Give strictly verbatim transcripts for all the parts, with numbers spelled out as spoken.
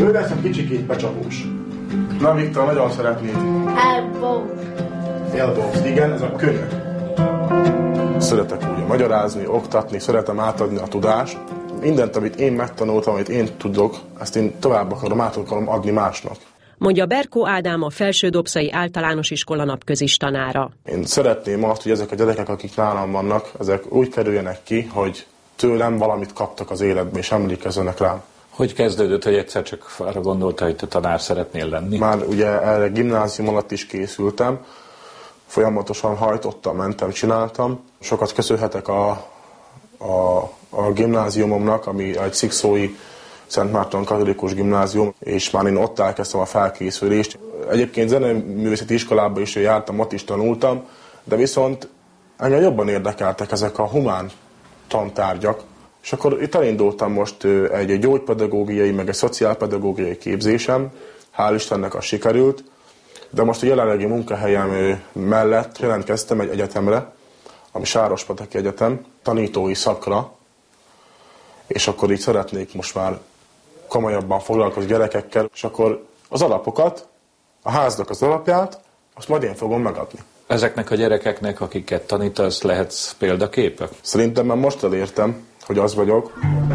Ő lesz a kicsikét becsapós. Na Viktor, nagyon szeretnéd. Elbow. Elbow, igen, ez a könyök. Szeretek úgy magyarázni, oktatni, szeretem átadni a tudást. Mindent, amit én megtanultam, amit én tudok, ezt én tovább akarom, át akarom adni másnak. Mondja Berkó Ádám, a Felsődobszai Általános Iskola napközis tanára. Én szeretném azt, hogy ezek a gyerekek, akik nálam vannak, ezek úgy kerüljenek ki, hogy tőlem valamit kaptak az életbe, és emlékezzenek rám. Hogy kezdődött, hogy egyszer csak arra gondoltál, hogy te tanár szeretnél lenni? Már ugye erre gimnázium alatt is készültem, folyamatosan hajtottam, mentem, csináltam. Sokat köszönhetek a, a, a gimnáziumomnak, ami egy szikszói Szent Márton katolikus gimnázium, és már én ott elkezdtem a felkészülést. Egyébként zeneművészeti iskolában is jártam, ott is tanultam, de viszont engem jobban érdekeltek ezek a humán tantárgyak. És akkor itt elindultam most egy gyógypedagógiai, meg egy szociálpedagógiai képzésem, hál' Istennek az sikerült, de most a jelenlegi munkahelyem mellett jelentkeztem egy egyetemre, ami Sárospataki Egyetem, tanítói szakra, és akkor így szeretnék most már komolyabban foglalkozni gyerekekkel, és akkor az alapokat, a háznak az alapját, azt majd én fogom megadni. Ezeknek a gyerekeknek, akiket tanítasz, lehetsz példaképek? Szerintem már most elértem, hogy az vagyok.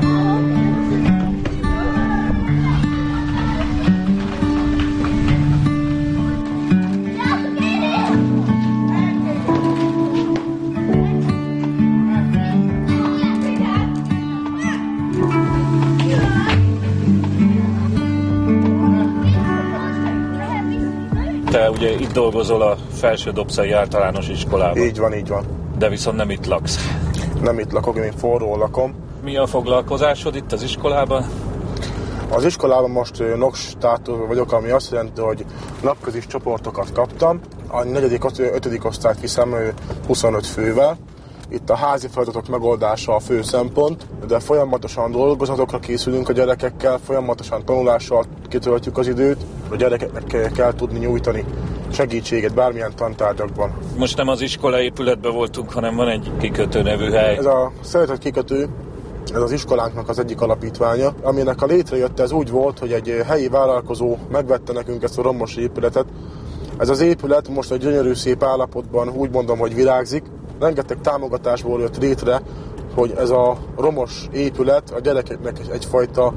Te ugye itt dolgozol a Felsődobszai Általános Iskolában. Így van, így van. De viszont nem itt laksz. Nem itt lakok, én forró lakom. Mi a foglalkozásod itt az iskolában? Az iskolában most noks státor vagyok, ami azt jelenti, hogy napközis csoportokat kaptam. A negyedik, ötödik osztályt viszem huszonöt fővel. Itt a házi feladatok megoldása a fő szempont, de folyamatosan dolgozatokra készülünk a gyerekekkel, folyamatosan tanulással kitöltjük az időt. A gyerekeknek kell tudni nyújtani segítséget bármilyen tantárgyakban. Most nem az iskola épületben voltunk, hanem van egy kikötő nevű hely. Ez a Szeretet kikötő, ez az iskolánknak az egyik alapítványa, aminek a létrejötte ez úgy volt, hogy egy helyi vállalkozó megvette nekünk ezt a romos épületet. Ez az épület most egy gyönyörű szép állapotban, úgy mondom, hogy virágzik. Rengeteg támogatásból jött létre, hogy ez a romos épület a gyerekeknek egyfajta,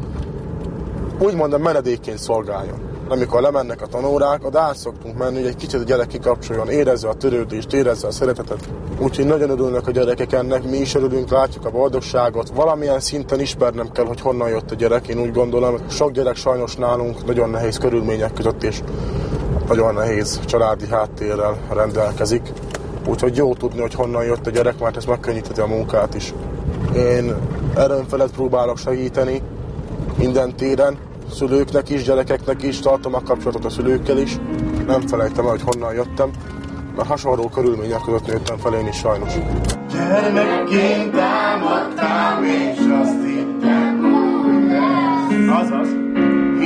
úgy mondom, menedékként szolgáljon. Amikor lemennek a tanórák, oda át szoktunk menni, hogy egy kicsit a gyerek kikapcsoljon, érezze a törődést, érezze a szeretetet. Úgyhogy nagyon örülnek a gyerekek ennek, mi is örülünk, látjuk a boldogságot. Valamilyen szinten ismernem kell, hogy honnan jött a gyerek, én úgy gondolom. Sok gyerek sajnos nálunk nagyon nehéz körülmények között és nagyon nehéz családi háttérrel rendelkezik. Úgyhogy jó tudni, hogy honnan jött a gyerek, mert ez megkönnyítheti a munkát is. Én erőm felett próbálok segíteni minden téren, szülőknek is, gyerekeknek is, tartom a kapcsolatot a szülőkkel is. Nem felejtem el, hogy honnan jöttem, mert hasonló körülmények között nőttem fel én is sajnos. Gyermekként támadtál, és azt hittem, hogy ez. Azaz.